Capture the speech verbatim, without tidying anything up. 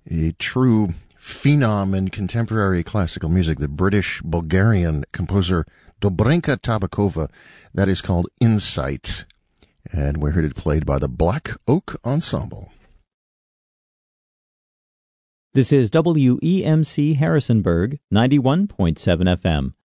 a true phenom in contemporary classical music, the British-Bulgarian composer Dobrinka Tabakova. That is called Insight. And we heard it played by the Black Oak Ensemble. This is W E M C Harrisonburg, ninety-one point seven F M,